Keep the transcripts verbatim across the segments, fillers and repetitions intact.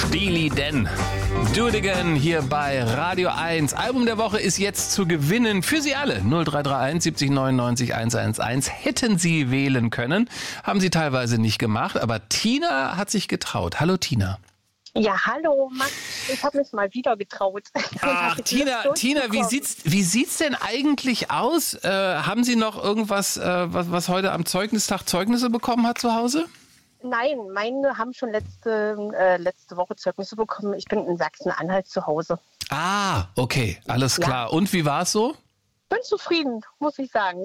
Steely Dan. Do It Again hier bei Radio eins. Album der Woche ist jetzt zu gewinnen für Sie alle. null drei drei eins siebzig neunundneunzig hundertzehn. Hätten Sie wählen können, haben Sie teilweise nicht gemacht, aber Tina hat sich getraut. Hallo Tina. Ja, hallo Max, ich habe mich mal wieder getraut. Ach, Tina, Tina, wie sieht's, wie sieht's denn eigentlich aus? Äh, haben Sie noch irgendwas, äh, was, was heute am Zeugnistag Zeugnisse bekommen hat zu Hause? Nein, meine haben schon letzte, äh, letzte Woche Zeugnisse bekommen. Ich bin in Sachsen-Anhalt zu Hause. Ah, okay, alles klar. Ja. Und wie war es so? Bin zufrieden, muss ich sagen.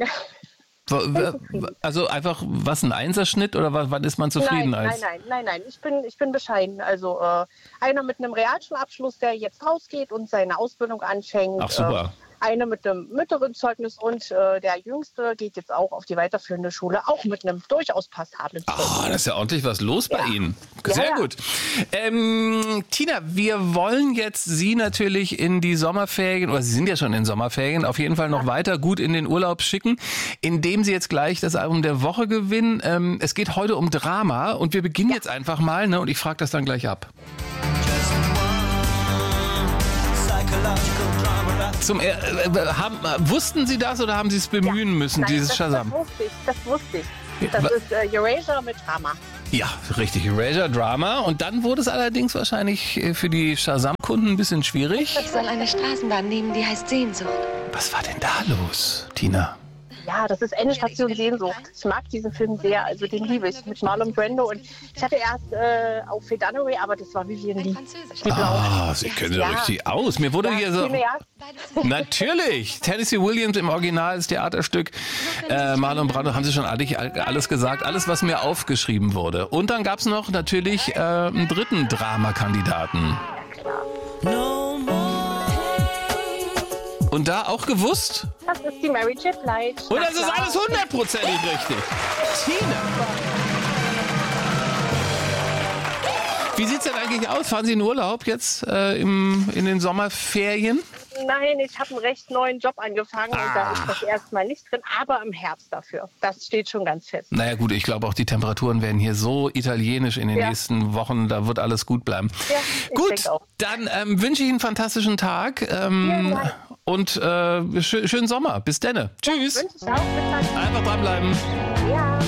Also einfach, was, ein Einserschnitt oder wann ist man zufrieden? Nein, als? nein, nein, nein, nein, ich bin, ich bin bescheiden. Also äh, einer mit einem Realschulabschluss, der jetzt rausgeht und seine Ausbildung anfängt. Ach super. Äh, eine mit einem mittleren Zeugnis und äh, der Jüngste geht jetzt auch auf die weiterführende Schule, auch mit einem durchaus passablen Zeugnis. Oh, das ist ja ordentlich was los bei ja. Ihnen. Sehr ja, ja. gut. Ähm, Tina, wir wollen jetzt Sie natürlich in die Sommerferien, oder Sie sind ja schon in Sommerferien, auf jeden Fall noch ja. weiter gut in den Urlaub schicken, indem Sie jetzt gleich das Album der Woche gewinnen. Ähm, es geht heute um Drama und wir beginnen ja. jetzt einfach mal, ne, und ich frage das dann gleich ab. Zum, äh, haben, wussten Sie das oder haben Sie es bemühen ja. müssen, Nein, dieses das, Shazam? Das wusste ich, das wusste ich. Das ist äh, Erasure mit Drama. Ja, richtig, Erasure, Drama. Und dann wurde es allerdings wahrscheinlich für die Shazam-Kunden ein bisschen schwierig. Ich soll eine Straßenbahn nehmen, die heißt Sehnsucht. Was war denn da los, Tina? Ja, das ist Endstation Sehnsucht. Ich mag diesen Film sehr, also den liebe ich, mit Marlon Brando. Und ich hatte erst äh, auf Faye Dunaway, aber das war Vivian Lee. Ah, Sie kennen ja richtig aus. Mir wurde ja, hier so... Natürlich! Tennessee Williams im Original, das Theaterstück. Äh, Marlon Brando, haben Sie schon alles gesagt, alles, was mir aufgeschrieben wurde. Und dann gab es noch natürlich äh, einen dritten Dramakandidaten. Und da auch gewusst? Das ist die Mary J. Blige. Und das ist alles hundertprozentig richtig. Tina. Wie sieht's denn eigentlich aus? Fahren Sie in Urlaub jetzt äh, im, in den Sommerferien? Nein, ich habe einen recht neuen Job angefangen ah. und da ist das erstmal nicht drin, aber im Herbst dafür. Das steht schon ganz fest. Naja gut, ich glaube auch die Temperaturen werden hier so italienisch in den ja. nächsten Wochen, da wird alles gut bleiben. Ja, ich gut, auch. Dann ähm, wünsche ich Ihnen einen fantastischen Tag ähm, ja, und äh, sch- schönen Sommer. Bis denne. Tschüss. Ja, wünsche ich auch. Bis dann. Einfach dranbleiben. Ja.